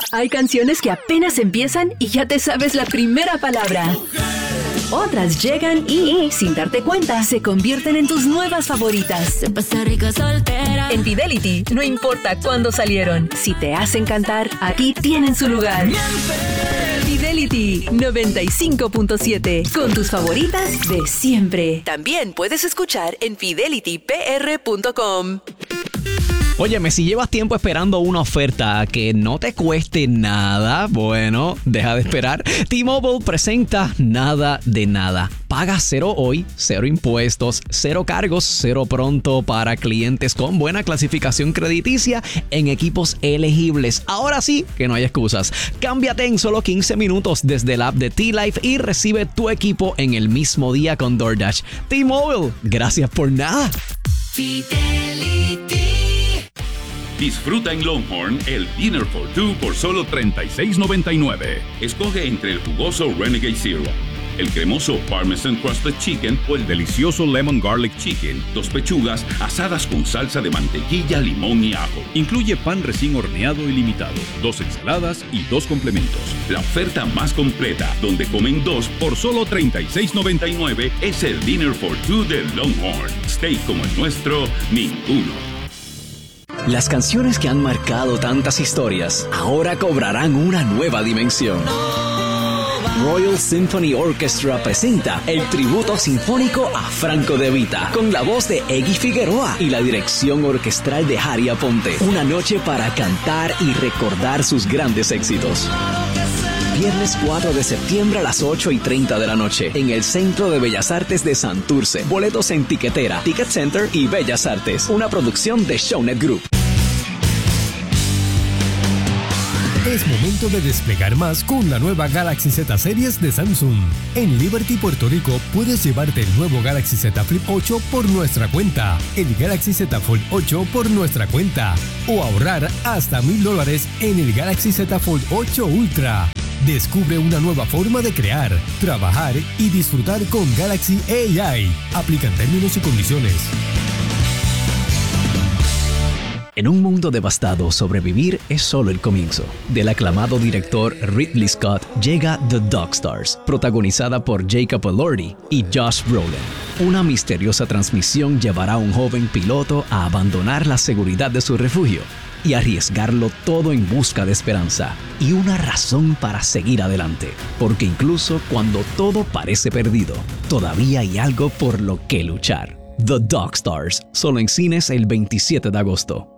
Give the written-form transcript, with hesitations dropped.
Hay canciones que apenas empiezan y ya te sabes la primera palabra. Otras llegan y, sin darte cuenta, se convierten en tus nuevas favoritas. Se pasa rica soltera. En Fidelity, no importa cuándo salieron, si te hacen cantar, aquí tienen su lugar. Fidelity 95.7, con tus favoritas de siempre. También puedes escuchar en fidelitypr.com. Óyeme, si llevas tiempo esperando una oferta que no te cueste nada, bueno, deja de esperar. T-Mobile presenta Nada de Nada. Paga cero hoy, cero impuestos, cero cargos, cero pronto para clientes con buena clasificación crediticia en equipos elegibles. Ahora sí que no hay excusas. Cámbiate en solo 15 minutos desde el app de T-Life y recibe tu equipo en el mismo día con DoorDash. T-Mobile, gracias por nada. Fidelity. Disfruta en Longhorn el Dinner for Two por solo $36.99. Escoge entre el jugoso Renegade Zero, el cremoso Parmesan Crusted Chicken o el delicioso Lemon Garlic Chicken. 2 pechugas asadas con salsa de mantequilla, limón y ajo. Incluye pan recién horneado ilimitado, 2 ensaladas y 2 complementos. La oferta más completa, donde comen 2 por solo $36.99, es el Dinner for Two de Longhorn. Steak como el nuestro, ninguno. Las canciones que han marcado tantas historias ahora cobrarán una nueva dimensión. Royal Symphony Orchestra presenta el tributo sinfónico a Franco De Vita, con la voz de Eggy Figueroa y la dirección orquestral de Harry Aponte. Una noche para cantar y recordar sus grandes éxitos. Viernes 4 de septiembre a las 8:30 de la noche en el Centro de Bellas Artes de Santurce. Boletos en Tiquetera, Ticket Center y Bellas Artes. Una producción de Shownet Group. Es momento de desplegar más con la nueva Galaxy Z Series de Samsung. En Liberty, Puerto Rico, puedes llevarte el nuevo Galaxy Z Flip 8 por nuestra cuenta, el Galaxy Z Fold 8 por nuestra cuenta, o ahorrar hasta $1,000 en el Galaxy Z Fold 8 Ultra. Descubre una nueva forma de crear, trabajar y disfrutar con Galaxy AI. Aplican términos y condiciones. En un mundo devastado, sobrevivir es solo el comienzo. Del aclamado director Ridley Scott llega The Dogstars, protagonizada por Jacob Elordi y Josh Brolin. Una misteriosa transmisión llevará a un joven piloto a abandonar la seguridad de su refugio y arriesgarlo todo en busca de esperanza y una razón para seguir adelante. Porque incluso cuando todo parece perdido, todavía hay algo por lo que luchar. The Dogstars, solo en cines el 27 de agosto.